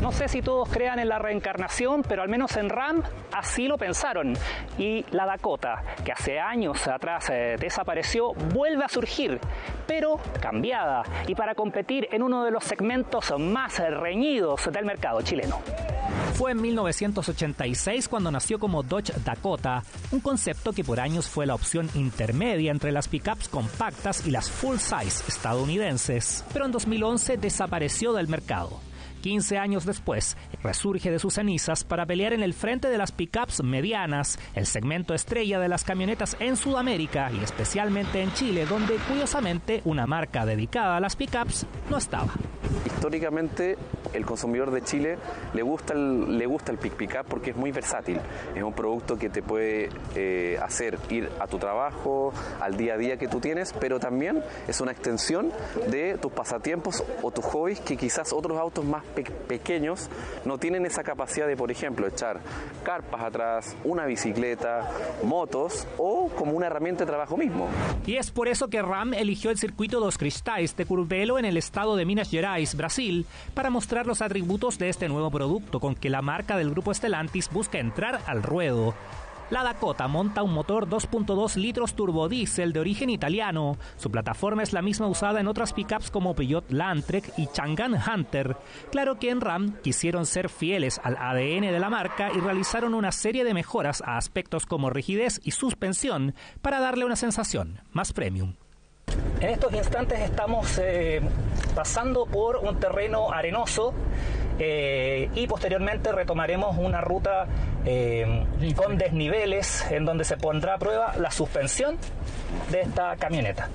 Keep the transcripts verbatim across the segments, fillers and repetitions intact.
No sé si todos crean en la reencarnación, pero al menos en RAM así lo pensaron. Y la Dakota, que hace años atrás eh, desapareció, vuelve a surgir, pero cambiada y para competir en uno de los segmentos más reñidos del mercado chileno. Fue en mil novecientos ochenta y seis cuando nació como Dodge Dakota, un concepto que por años fue la opción intermedia entre las pickups compactas y las full-size estadounidenses, pero en dos mil once desapareció del mercado. quince años después, resurge de sus cenizas para pelear en el frente de las pickups medianas, el segmento estrella de las camionetas en Sudamérica y especialmente en Chile, donde curiosamente una marca dedicada a las pickups no estaba. Históricamente, el consumidor de Chile le gusta el, le gusta el pick pickup porque es muy versátil. Es un producto que te puede eh, hacer ir a tu trabajo, al día a día que tú tienes, pero también es una extensión de tus pasatiempos o tus hobbies que quizás otros autos más pe- pequeños no tienen esa capacidad de, por ejemplo, echar carpas atrás, una bicicleta, motos o como una herramienta de trabajo mismo. Y es por eso que RAM eligió el circuito dos Cristais de Curvelo en el estado de Minas Gerais, Brasil, para mostrar los atributos de este nuevo producto con que la marca del grupo Stellantis busca entrar al ruedo. La Dakota monta un motor dos punto dos litros turbodiesel de origen italiano. Su plataforma es la misma usada en otras pickups como Peugeot Landtrek y Chang'an Hunter. Claro que en RAM quisieron ser fieles al A D N de la marca y realizaron una serie de mejoras a aspectos como rigidez y suspensión para darle una sensación más premium. En estos instantes estamos eh, pasando por un terreno arenoso eh, y posteriormente retomaremos una ruta eh, con desniveles en donde se pondrá a prueba la suspensión de esta camioneta.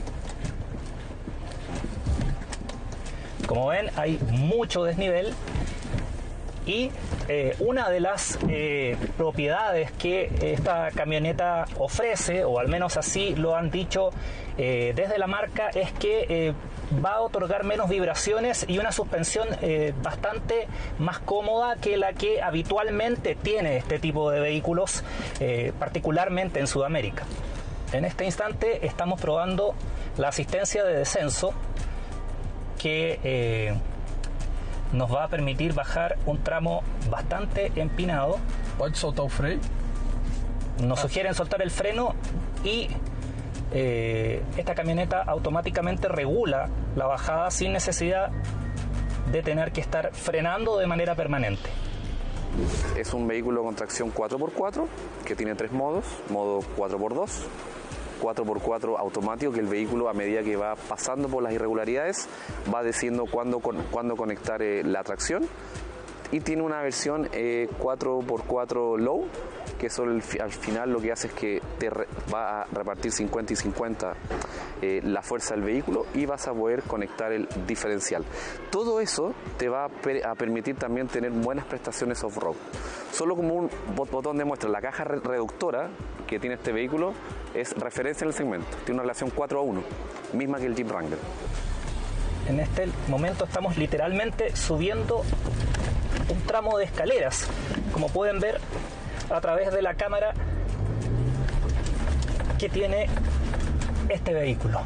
Como ven, hay mucho desnivel y eh, una de las eh, propiedades que esta camioneta ofrece, o al menos así lo han dicho eh, desde la marca, es que eh, va a otorgar menos vibraciones y una suspensión eh, bastante más cómoda que la que habitualmente tiene este tipo de vehículos, eh, particularmente en Sudamérica. En este instante estamos probando la asistencia de descenso que eh, nos va a permitir bajar un tramo bastante empinado. Pode soltar o freio. Nos sugieren soltar el freno y eh, esta camioneta automáticamente regula la bajada sin necesidad de tener que estar frenando de manera permanente. Es un vehículo con tracción cuatro por cuatro que tiene tres modos: modo cuatro por dos, cuatro por cuatro automático, que el vehículo a medida que va pasando por las irregularidades va decidiendo cuándo, cuándo conectar eh, la tracción, y tiene una versión eh, cuatro por cuatro low, que eso el, al final lo que hace es que te re, va a repartir cincuenta y cincuenta eh, la fuerza del vehículo y vas a poder conectar el diferencial. Todo eso te va a, per, a permitir también tener buenas prestaciones off-road. Solo como un botón de muestra, la caja re, reductora que tiene este vehículo es referencia en el segmento, tiene una relación cuatro a uno, misma que el Jeep Wrangler. En este momento estamos literalmente subiendo un tramo de escaleras, como pueden ver a través de la cámara que tiene este vehículo.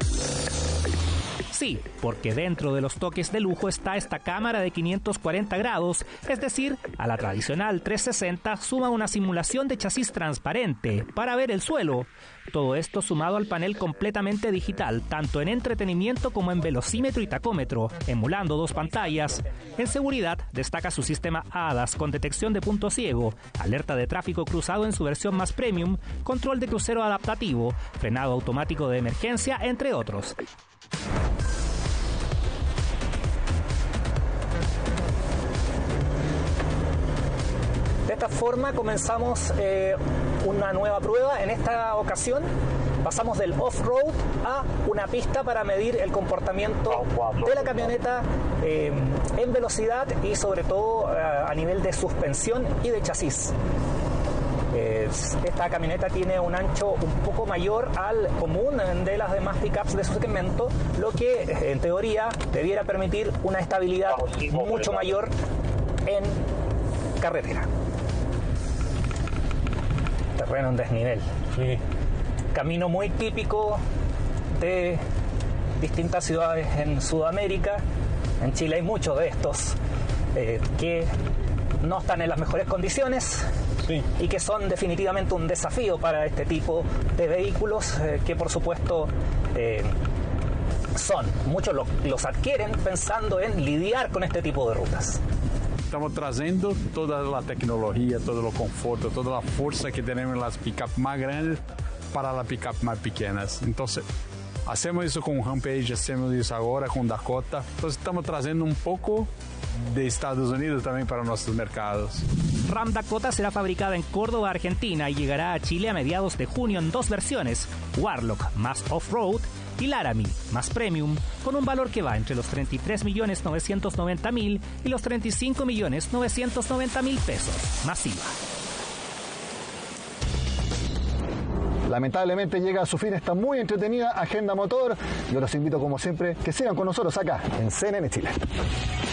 Sí, porque dentro de los toques de lujo está esta cámara de quinientos cuarenta grados, es decir, a la tradicional trescientos sesenta suma una simulación de chasis transparente para ver el suelo. Todo esto sumado al panel completamente digital, tanto en entretenimiento como en velocímetro y tacómetro, emulando dos pantallas. En seguridad destaca su sistema A D A S con detección de punto ciego, alerta de tráfico cruzado en su versión más premium, control de crucero adaptativo, frenado automático de emergencia, entre otros. De esta forma comenzamos eh, una nueva prueba. En esta ocasión pasamos del off-road a una pista para medir el comportamiento de la camioneta eh, en velocidad y sobre todo eh, a nivel de suspensión y de chasis. Eh, esta camioneta tiene un ancho un poco mayor al común de las demás pickups de su segmento, lo que en teoría debiera permitir una estabilidad mucho mayor en carretera. Terreno en desnivel. Sí. Camino muy típico de distintas ciudades en Sudamérica. En Chile hay muchos de estos eh, que no están en las mejores condiciones. Sí. Y que son definitivamente un desafío para este tipo de vehículos eh, que por supuesto eh, son, muchos lo, los adquieren pensando en lidiar con este tipo de rutas. Estamos trazendo toda a tecnologia, todo o conforto, toda a força que temos nas pick-up mais grandes para as pick-up mais pequenas. Então, hacemos isso com o Rampage, hacemos isso agora com o Dakota. Então, estamos trazendo um pouco de Estados Unidos también para nuestros mercados. Ram Dakota será fabricada en Córdoba, Argentina, y llegará a Chile a mediados de junio en dos versiones, Warlock más Off-Road y Laramie más Premium, con un valor que va entre los treinta y tres millones novecientos noventa mil y los treinta y cinco millones novecientos noventa mil pesos, más I V A. Lamentablemente llega a su fin esta muy entretenida Agenda Motor. Yo los invito como siempre que sigan con nosotros acá en C N N Chile.